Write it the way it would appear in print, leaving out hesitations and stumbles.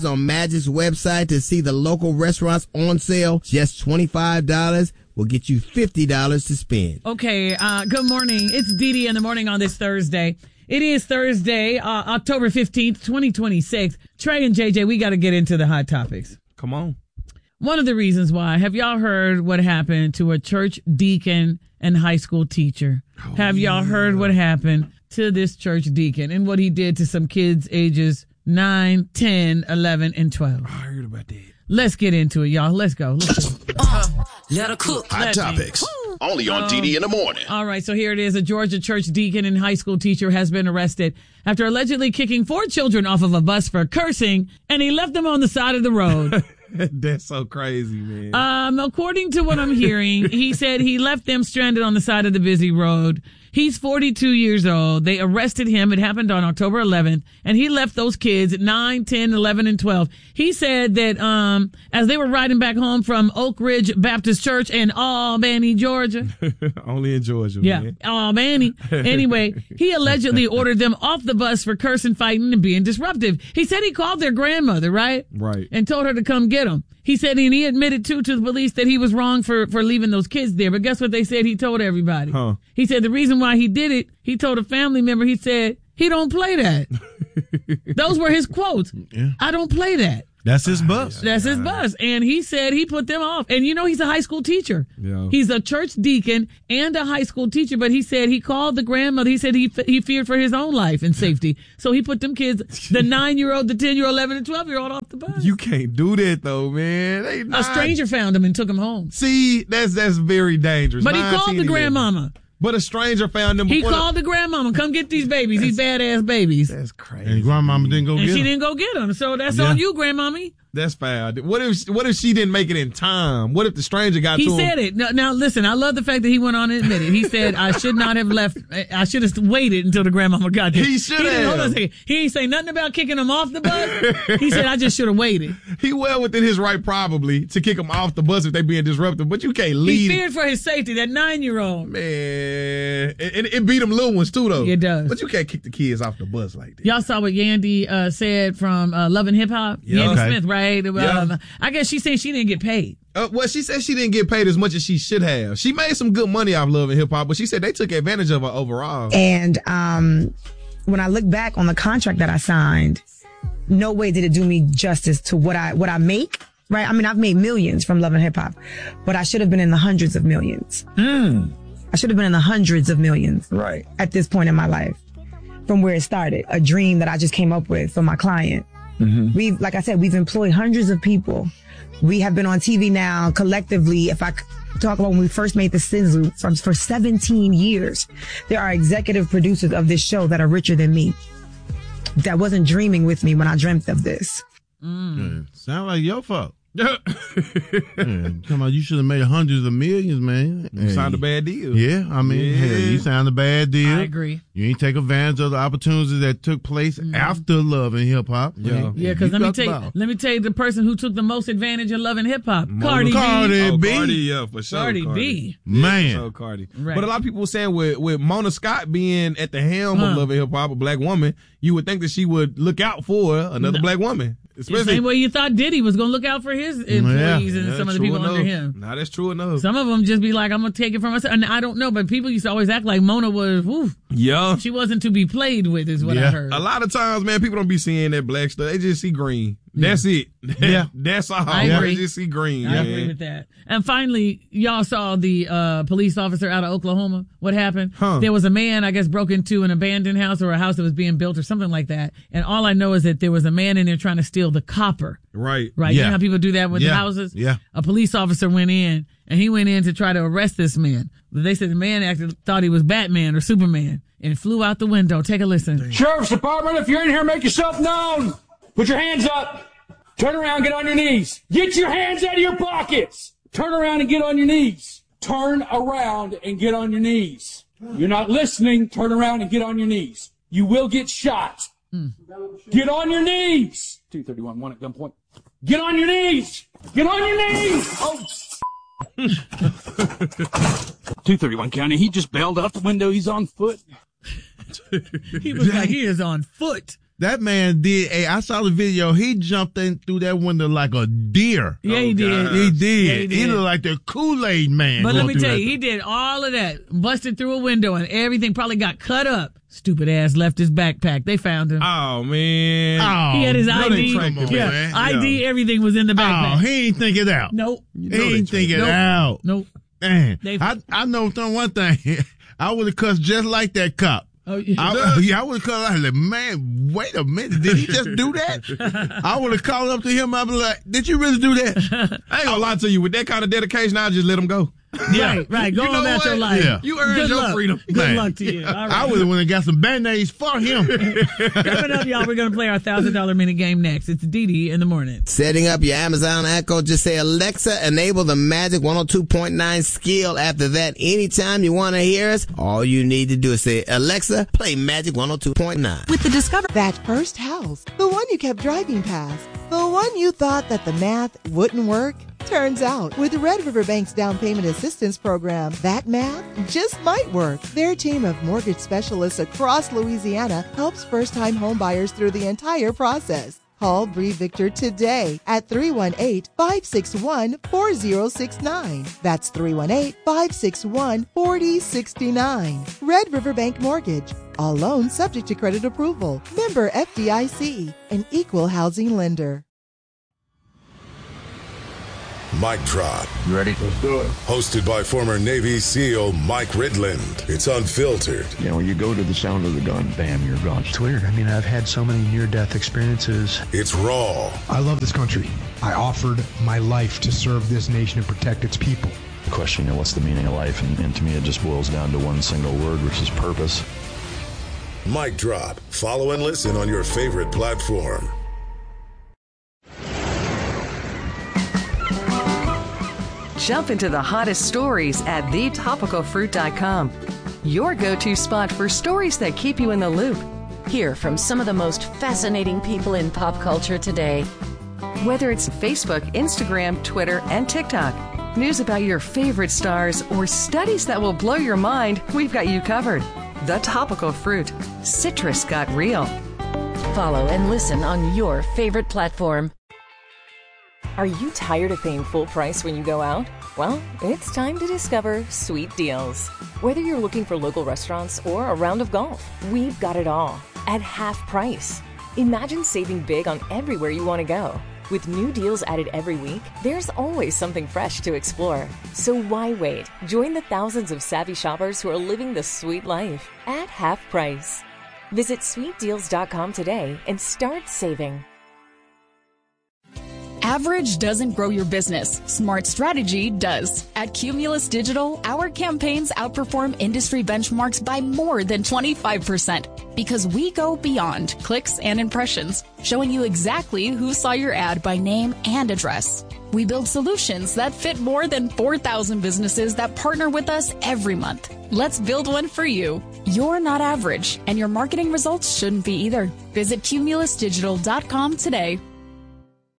on Magic's website to see the local restaurants on sale. Just $25 will get you $50 to spend. Okay, good morning. It's Dee in the morning on this Thursday. It is Thursday, October 15th, 2026. Trey and JJ, we got to get into the hot topics. Come on. One of the reasons why, have y'all heard what happened to a church deacon and high school teacher? Have y'all heard what happened to this church deacon and what he did to some kids ages 9, 10, 11, and 12? I heard about that. Let's get into it, y'all. Let's go. Let her cook. Hot topics. Only on DD in the morning. All right, so here it is. A Georgia church deacon and high school teacher has been arrested after allegedly kicking 4 children off of a bus for cursing, and he left them on the side of the road. That's so crazy, man. According to what I'm hearing, he said he left them stranded on the side of the busy road. He's 42 years old. They arrested him. It happened on October 11th, and he left those kids at 9, 10, 11, and 12. He said that as they were riding back home from Oak Ridge Baptist Church in Albany, Georgia. Only in Georgia, yeah, man. Albany. Anyway, he allegedly ordered them off the bus for cursing, fighting, and being disruptive. He said he called their grandmother, right? Right. And told her to come get him. He said, and he admitted to the police that he was wrong for leaving those kids there. But guess what they said? He told everybody. Huh. He said the reason why he did it, he told a family member, he said, he don't play that. Those were his quotes. Yeah. I don't play that. That's his bus. That's his bus. And he said he put them off. And you know, he's a high school teacher. Yeah. He's a church deacon and a high school teacher. But he said he called the grandmother. He said he feared for his own life and safety. So he put them kids, the 9-year-old, the 10-year-old, 11 and 12-year-old off the bus. You can't do that, though, man. A stranger found him and took him home. See, that's very dangerous. But he called the grandmama. But a stranger found them. He called the grandmama. Come get these babies. These badass babies. That's crazy. And grandmama didn't go And get she him. didn't go get them. So that's on you, grandmommy. That's foul. What if she didn't make it in time? What if the stranger got to him? He said it. Now, listen, I love the fact that he went on and admitted it. He said, I should not have left. I should have waited until the grandmama got there. He should have. Hold on a second. He ain't say nothing about kicking him off the bus. He said, I just should have waited. He well within his right, probably, to kick him off the bus if they being disruptive. But you can't leave. He feared for his safety, that 9-year-old. Man. And it beat them little ones, too, though. It does. But you can't kick the kids off the bus like that. Y'all saw what Yandy said from Love and Hip Hop? Yeah. Yandy Okay. Smith, right? Yeah. I guess she said she didn't get paid. Well, she said she didn't get paid as much as she should have. She made some good money off Love and Hip Hop, but she said they took advantage of her overall. And when I look back on the contract that I signed, no way did it do me justice to what I make. Right? I mean, I've made millions from Love and Hip Hop, but I should have been in the hundreds of millions. I should have been in the hundreds of millions. Right. At this point in my life, from where it started, a dream that I just came up with for my client. We've, like I said, we've employed hundreds of people. We have been on TV now collectively. If I talk about when we first made the Sizzle for 17 years, there are executive producers of this show that are richer than me. That wasn't dreaming with me when I dreamt of this. Sound like your fault. Come on, you should have made hundreds of millions, man. You signed a bad deal. Yeah, I mean, hell, you signed a bad deal. I agree. You ain't take advantage of the opportunities that took place after Love and Hip Hop. Yeah. Yeah, because let me tell you the person who took the most advantage of Love and Hip Hop. Cardi B. Cardi B. Cardi, yeah, for sure. Cardi B. Man. So Cardi. Right. But a lot of people were saying with Mona Scott being at the helm of Love and Hip Hop, a black woman, you would think that she would look out for another black woman. The same way you thought Diddy was going to look out for his employees and some of the people under him. Nah, that's true enough. Some of them just be like, I'm going to take it from myself. And I don't know, but people used to always act like Mona was, Yeah. she wasn't to be played with is what I heard. A lot of times, man, people don't be seeing that black stuff. They just see green. That's it. Yeah. That's all. I agree. They just see green. I agree with that. And finally, y'all saw the police officer out of Oklahoma. What happened? There was a man, I guess, broke into an abandoned house or a house that was being built or something like that. And all I know is that there was a man in there trying to steal the copper. Right. Right? You know how people do that with the houses? Yeah. A police officer went in, and he went in to try to arrest this man. But they said the man thought he was Batman or Superman and flew out the window. Take a listen. Sheriff's Department, if you're in here, make yourself known. Put your hands up. Turn around, get on your knees. Get your hands out of your pockets. Turn around and get on your knees. Turn around and get on your knees. You're not listening. Turn around and get on your knees. You will get shot. Get on your knees. 231, one at gunpoint. Get on your knees. Get on your knees. Oh. 231 County. He just bailed out the window. He's on foot. He was like, he is on foot. That man did. Hey, I saw the video. He jumped in through that window like a deer. Yeah, he did. He did. Yeah, he did. He looked like the Kool-Aid man. But let me going tell through you, that he did all of that, busted through a window, and everything probably got cut up. Stupid ass left his backpack. They found him. Oh, man. Oh, He had his no, ID. they tracked him, Yeah, man. ID, everything was in the Oh, backpack. he ain't think it out. Nope. He ain't think it Nope. out. Nope. Man, They- I know one thing. I would have cussed just like that cop. Oh, yeah. I would have called out like, man, wait a minute. Did he just do that? I would have called up to him. I'd be like, did you really do that? I ain't gonna lie to you. With that kind of dedication, I'll just let him go. Right. Go You know on about what? your life. Yeah. You earned Good your luck. freedom. Good Man. luck to you. All right. I would have went and got some Band-Aids for him. Coming up, y'all, we're going to play our $1,000 minute game next. It's Dee in the morning. Setting up your Amazon Echo, just say, Alexa, enable the Magic 102.9 skill. After that, anytime you want to hear us, all you need to do is say, Alexa, play Magic 102.9. With the Discover. That first house, the one you kept driving past, the one you thought that the math wouldn't work. Turns out, with Red River Bank's down payment assistance program, that math just might work. Their team of mortgage specialists across Louisiana helps first-time homebuyers through the entire process. Call Bree Victor today at 318-561-4069. That's 318-561-4069. Red River Bank Mortgage. All loans subject to credit approval. Member FDIC, an equal housing lender. Mic Drop. You ready? Let's do it. Hosted by former Navy SEAL Mike Ridland. It's unfiltered. You know, when you go to the sound of the gun, bam, you're gone. It's weird. I mean, I've had so many near-death experiences. It's raw. I love this country. I offered my life to serve this nation and protect its people. The question, you know, what's the meaning of life? And to me, it just boils down to one single word, which is purpose. Mic Drop. Follow and listen on your favorite platform. Jump into the hottest stories at thetopicalfruit.com. Your go-to spot for stories that keep you in the loop. Hear from some of the most fascinating people in pop culture today. Whether it's Facebook, Instagram, Twitter, and TikTok, news about your favorite stars, or studies that will blow your mind, we've got you covered. The Topical Fruit. Citrus got real. Follow and listen on your favorite platform. Are you tired of paying full price when you go out? Well, it's time to discover Sweet Deals. Whether you're looking for local restaurants or a round of golf, we've got it all at half price. Imagine saving big on everywhere you want to go. With new deals added every week, there's always something fresh to explore. So why wait? Join the thousands of savvy shoppers who are living the sweet life at half price. Visit sweetdeals.com today and start saving. Average doesn't grow your business. Smart strategy does. At Cumulus Digital, our campaigns outperform industry benchmarks by more than 25% because we go beyond clicks and impressions, showing you exactly who saw your ad by name and address. We build solutions that fit more than 4,000 businesses that partner with us every month. Let's build one for you. You're not average, and your marketing results shouldn't be either. Visit cumulusdigital.com today.